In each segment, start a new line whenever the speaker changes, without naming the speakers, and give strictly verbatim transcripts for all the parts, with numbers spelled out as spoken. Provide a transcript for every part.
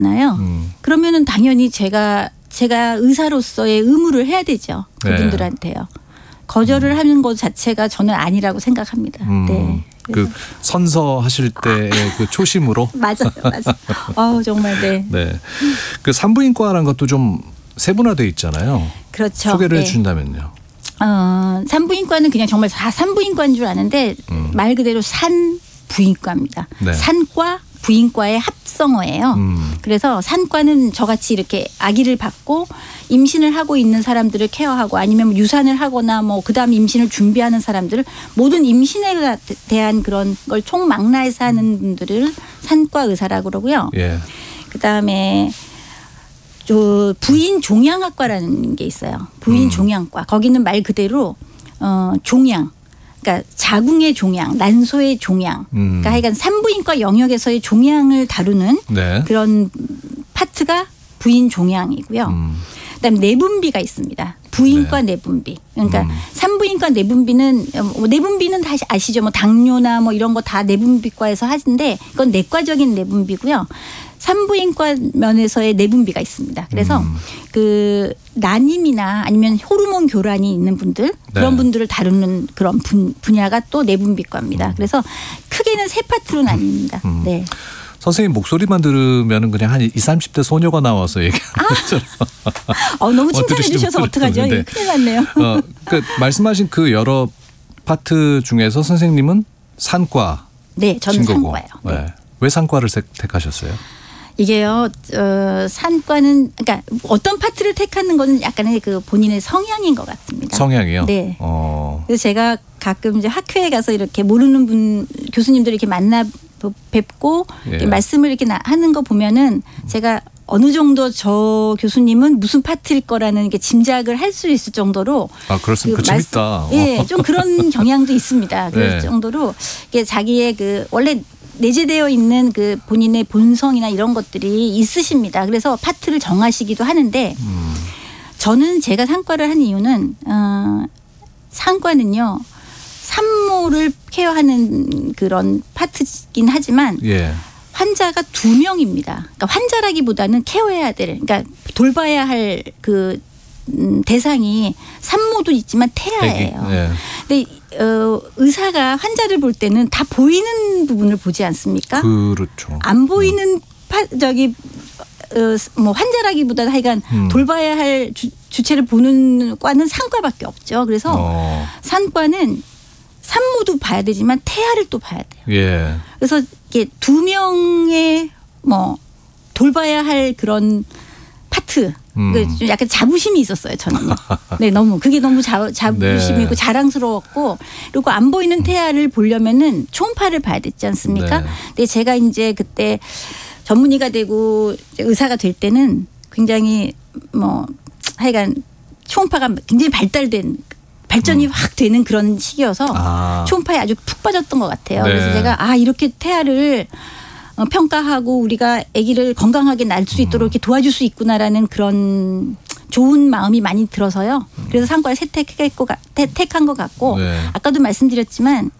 나요.
음.
그러면은 당연히 제가 제가 의사로서의 의무를 해야 되죠. 그분들한테요. 네. 거절을 음. 하는 것 자체가 저는 아니라고 생각합니다.
음.
네.
그 선서하실 때의 그 초심으로.
맞아요, 맞아요. 어 정말 네.
네. 그 산부인과라는 것도 좀 세분화돼 있잖아요.
그렇죠.
소개를
네.
해준다면요.
어, 산부인과는 그냥 정말 다 산부인과인 줄 아는데 음. 말 그대로 산부인과입니다. 네. 산과 부인과의 합성어예요. 음. 그래서 산과는 저같이 이렇게 아기를 받고 임신을 하고 있는 사람들을 케어하고 아니면 유산을 하거나 뭐 그다음 임신을 준비하는 사람들을 모든 임신에 대한 그런 걸 총망라해서 하는 분들을 산과 의사라고 그러고요.
예.
그다음에 저 부인 종양학과라는 게 있어요. 부인 음. 종양과. 거기는 말 그대로 어, 종양. 그러니까 자궁의 종양, 난소의 종양. 음. 그러니까 하여간 산부인과 영역에서의 종양을 다루는 네. 그런 파트가 부인 종양이고요. 음. 그다음에 내분비가 있습니다. 부인과 네. 내분비. 그러니까 음. 산부인과 내분비는 내분비는 다시 아시죠? 뭐 당뇨나 뭐 이런 거 다 내분비과에서 하는데 그건 내과적인 내분비고요. 산부인과 면에서의 내분비가 있습니다. 그래서 음. 그 난임이나 아니면 호르몬 교란이 있는 분들 네. 그런 분들을 다루는 그런 분, 분야가 또 내분비과입니다. 음. 그래서 크게는 세 파트로 나뉩니다. 음. 네.
선생님 목소리만 들으면 그냥 한 이삼십 대 소녀가 나와서 얘기하는 것처럼.
아. 어, 너무 칭찬해 주셔서 어떡하죠? 네. 큰일 났네요.
어, 그 말씀하신 그 여러 파트 중에서 선생님은 산과.
네, 저는 산과예요. 네.
네. 왜 산과를 택하셨어요?
이게요, 어, 산과는 그러니까 어떤 파트를 택하는 거는 약간의 그 본인의 성향인 것 같습니다.
성향이요?
네.
어.
그래서 제가 가끔 이제 학회에 가서 이렇게 모르는 분 교수님들 이렇게 만나 뵙고
예.
이렇게 말씀을 이렇게 하는 거 보면은 제가 어느 정도 저 교수님은 무슨 파트일 거라는 게 짐작을 할 수 있을 정도로
아 그렇습니까? 그 재밌다.
예, 좀 그런 경향도 있습니다. 그럴 네. 정도로 이게 자기의 그 원래 내재되어 있는 그 본인의 본성이나 이런 것들이 있으십니다. 그래서 파트를 정하시기도 하는데 음. 저는 제가 산과를 한 이유는 어, 산과는요. 산모를 케어하는 그런 파트이긴 하지만 예. 환자가 두 명입니다. 그러니까 환자라기보다는 케어해야 될, 그러니까 돌봐야 할 그 음, 대상이 산모도 있지만 태아예요. 예. 근데 어, 의사가 환자를 볼 때는 다 보이는 부분을 보지 않습니까?
그렇죠.
안 보이는 음. 파, 저기 어, 뭐 환자라기보다는 하여간 음. 돌봐야 할 주, 주체를 보는 과는 산과밖에 없죠. 그래서 어. 산과는 산모도 봐야 되지만 태아를 또 봐야 돼요.
예.
그래서 이게 두 명의 뭐 돌봐야 할 그런 파트, 음. 좀 약간 자부심이 있었어요. 저는. 네, 너무 그게 너무 자, 자부심이고 네. 자랑스러웠고 그리고 안 보이는 태아를 보려면은 초음파를 봐야 되지 않습니까? 네. 근데 제가 이제 그때 전문의가 되고 의사가 될 때는 굉장히 뭐 하여간 초음파가 굉장히 발달된. 발전이 음. 확 되는 그런 시기여서 아. 초음파에 아주 푹 빠졌던 것 같아요. 네. 그래서 제가 아 이렇게 태아를 평가하고 우리가 아기를 건강하게 낳을 수 있도록 이렇게 도와줄 수 있구나라는 그런 좋은 마음이 많이 들어서요. 그래서 산과를 택했고, 택한 것 같고 네. 아까도 말씀드렸지만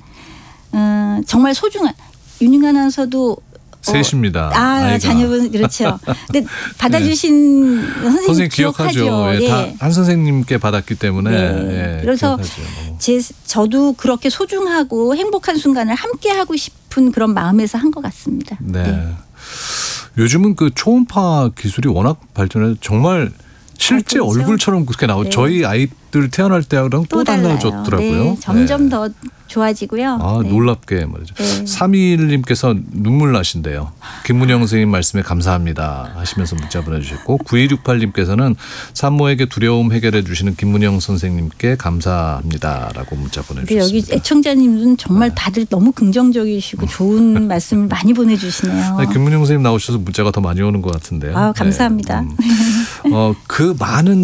어, 정말 소중한 윤희관 아나운서도
셋입니다.
어, 아, 아이가. 자녀분 그렇죠. 근데 받아주신 네. 선생님, 선생님 기억하죠.
예, 다 한 선생님께 받았기 때문에.
네.
예,
그래서 제 저도 그렇게 소중하고 행복한 순간을 함께 하고 싶은 그런 마음에서 한 것 같습니다.
네. 네. 요즘은 그 초음파 기술이 워낙 발전해서 정말 실제 아, 그렇죠? 얼굴처럼 그렇게 나오고 네. 저희 아이들 태어날 때랑 또, 또 달라졌더라고요.
네. 점점
네.
더 좋아지고요.
아
네.
놀랍게 말이죠.
네.
삼이일님께서 눈물 나신대요. 김문영 선생님 말씀에 감사합니다 하시면서 문자 보내주셨고 구이육팔님께서는 산모에게 두려움 해결해 주시는 김문영 선생님께 감사합니다라고 문자 보내주셨습니다.
여기 애청자님은 정말 네. 다들 너무 긍정적이시고 좋은 말씀을 많이 보내주시네요.
아니, 김문영 선생님 나오셔서 문자가 더 많이 오는 것 같은데요.
아 감사합니다.
네. 음. 어, 그 많은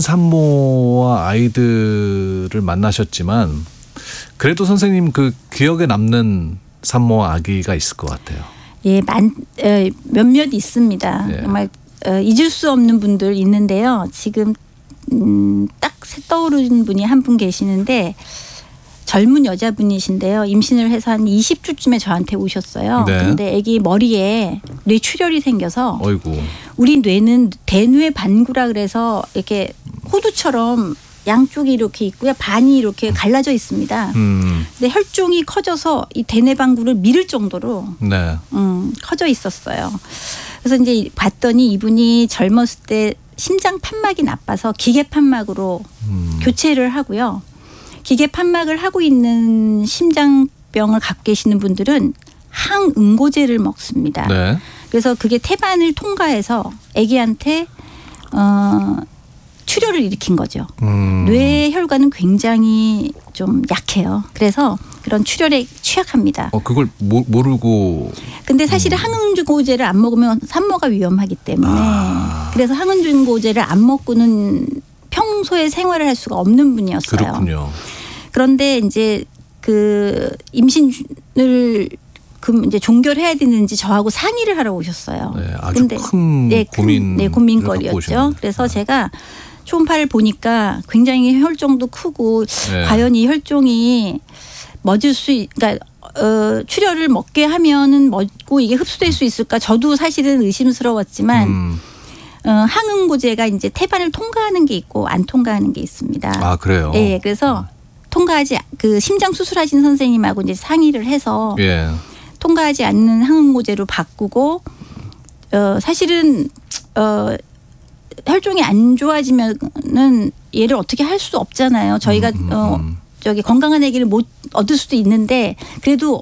산모와 아이들을 만나셨지만 그래도 선생님 그 기억에 남는 산모와 아기가 있을 것 같아요.
예, 만, 에, 몇몇 있습니다. 예. 정말 어, 잊을 수 없는 분들 있는데요. 지금 음, 딱 떠오르는 분이 한 분 계시는데 젊은 여자분이신데요. 임신을 해서 한 이십 주쯤에 저한테 오셨어요.
네.
근데 아기 머리에 뇌출혈이 생겨서
어이구.
우리 뇌는 대뇌 반구라 그래서 이렇게 호두처럼 양쪽이 이렇게 있고요. 반이 이렇게 갈라져 있습니다.
음.
근데 혈종이 커져서 이 대뇌 반구를 밀을 정도로
네.
음, 커져 있었어요. 그래서 이제 봤더니 이분이 젊었을 때 심장 판막이 나빠서 기계 판막으로
음.
교체를 하고요. 기계 판막을 하고 있는 심장병을 갖고 계시는 분들은 항응고제를 먹습니다.
네.
그래서 그게 태반을 통과해서 아기한테 어, 출혈을 일으킨 거죠.
음.
뇌 혈관은 굉장히 좀 약해요. 그래서 그런 출혈에 취약합니다.
어 그걸 모, 모르고.
근데 사실은 음. 항응고제를 안 먹으면 산모가 위험하기 때문에
아.
그래서 항응고제를 안 먹고는 평소에 생활을 할 수가 없는 분이었어요.
그렇군요.
그런데 이제 그 임신을 그 이제 종결해야 되는지 저하고 상의를 하러 오셨어요.
네, 아주 근데, 큰
네,
고민,
네, 고민거리였죠. 그래서 네. 제가 초음파를 보니까 굉장히 혈종도 크고 네. 과연 이 혈종이 멎을 수, 그러니까 어, 출혈을 먹게 하면은 먹고 이게 흡수될 수 있을까? 저도 사실은 의심스러웠지만 음. 어, 항응고제가 이제 태반을 통과하는 게 있고 안 통과하는 게 있습니다.
아 그래요?
네, 그래서 통과하지 그 심장 수술하신 선생님하고 이제 상의를 해서 예. 통과하지 않는 항응고제로 바꾸고 어, 사실은 어. 혈종이 안 좋아지면은 얘를 어떻게 할 수 없잖아요. 저희가 음, 음, 어 저기 건강한 아기를 못 얻을 수도 있는데 그래도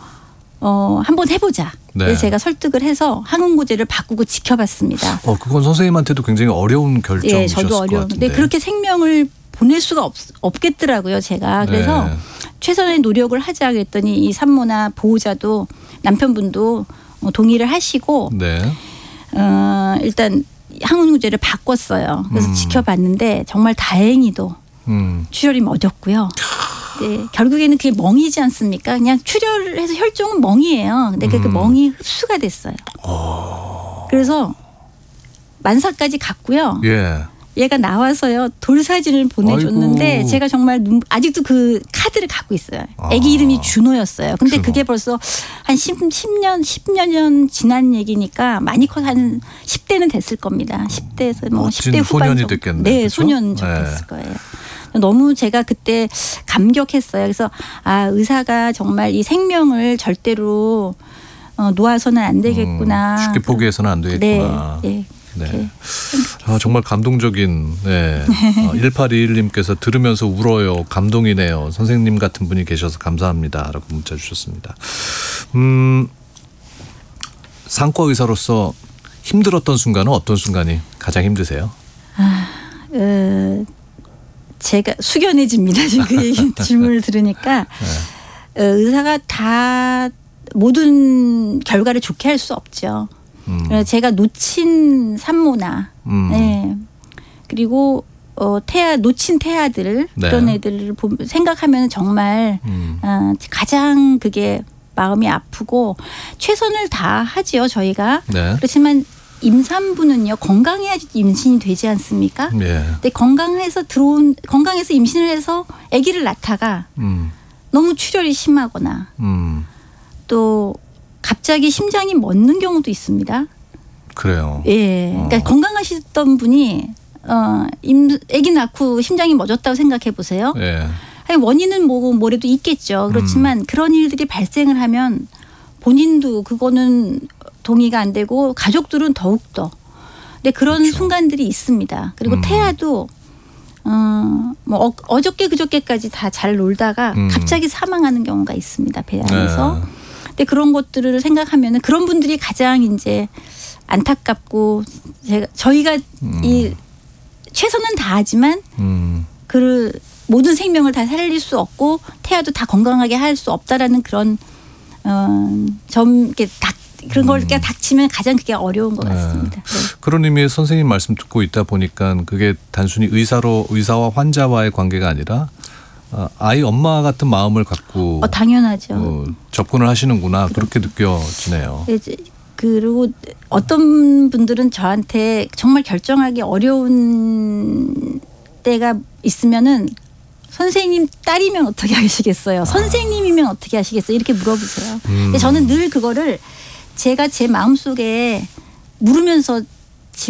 어 한번 해보자. 네. 그래서 제가 설득을 해서 항응고제를 바꾸고 지켜봤습니다.
어 그건 선생님한테도 굉장히 어려운 결정이셨을 예, 저도 어려운.
근데 그렇게 생명을 보낼 수가 없, 없겠더라고요. 제가 그래서 네. 최선의 노력을 하자 그랬더니 이 산모나 보호자도 남편분도 동의를 하시고 네. 어, 일단. 항응고제를 바꿨어요. 그래서 음. 지켜봤는데 정말 다행히도 음. 출혈이 멎었고요. 네, 결국에는 그게 멍이지 않습니까? 그냥 출혈을 해서 혈종은 멍이에요. 근데 음. 그 멍이 흡수가 됐어요. 오. 그래서 만사까지 갔고요. 예. 얘가 나와서요 돌 사진을 보내줬는데 아이고. 제가 정말 눈, 아직도 그 카드를 갖고 있어요. 아기 아. 이름이 준호였어요. 근데 준호. 그게 벌써 한 십 년, 십여 년 지난 얘기니까 많이 커서 한 십 대는 됐을 겁니다. 십 대에서 뭐 십 대 후반
소년이
정도.
됐겠네.
네,
그렇죠?
소년 좀 네. 됐을 거예요. 너무 제가 그때 감격했어요. 그래서 아 의사가 정말 이 생명을 절대로 어, 놓아서는 안 되겠구나.
음, 쉽게 포기해서는 안 되겠구나.
네. 네.
네. 아, 정말 감동적인 네. 어, 일팔이일 님께서 들으면서 울어요. 감동이네요. 선생님 같은 분이 계셔서 감사합니다. 라고 문자 주셨습니다. 음, 상과 의사로서 힘들었던 순간은 어떤 순간이 가장 힘드세요?
아, 어, 제가 숙연해집니다. 지금 그 얘기, 질문을 들으니까 네. 어, 의사가 다 모든 결과를 좋게 할 수 없죠. 음. 제가 놓친 산모나 음. 네. 그리고 어, 태아 놓친 태아들 네. 그런 애들을 생각하면 정말 음. 어, 가장 그게 마음이 아프고 최선을 다하지요 저희가. 네. 그렇지만 임산부는요 건강해야지 임신이 되지 않습니까? 네. 근데 건강해서 들어온 건강해서 임신을 해서 아기를 낳다가 음. 너무 출혈이 심하거나 음. 또 갑자기 심장이 멎는 경우도 있습니다.
그래요.
예, 그러니까 어. 건강하시던 분이 어, 임, 아기 낳고 심장이 멎었다고 생각해 보세요. 예. 아니, 원인은 뭐 뭐래도 있겠죠. 그렇지만 음. 그런 일들이 발생을 하면 본인도 그거는 동의가 안 되고 가족들은 더욱 더. 근데 그런 그렇죠. 순간들이 있습니다. 그리고 음. 태아도 어, 뭐 어, 어저께 그저께까지 다 잘 놀다가 음. 갑자기 사망하는 경우가 있습니다. 배 안에서. 네. 근데 그런 것들을 생각하면은 그런 분들이 가장 이제 안타깝고 제가 저희가 음. 이 최선은 다하지만 음. 그 모든 생명을 다 살릴 수 없고 태아도 다 건강하게 할 수 없다라는 그런 어, 점 이렇게 닥 그런 걸 음. 닥치면 가장 그게 어려운 것 같습니다. 네. 네.
그런 의미의 선생님 말씀 듣고 있다 보니까 그게 단순히 의사로 의사와 환자와의 관계가 아니라 아이 엄마 같은 마음을 갖고
어, 당연하죠. 어,
접근을 하시는구나 그렇게 느껴지네요.
이제 그리고 어떤 분들은 저한테 정말 결정하기 어려운 때가 있으면은 선생님 딸이면 어떻게 하시겠어요? 선생님이면 어떻게 하시겠어요? 이렇게 물어보세요.
음.
근데 저는 늘 그거를 제가 제 마음속에 물으면서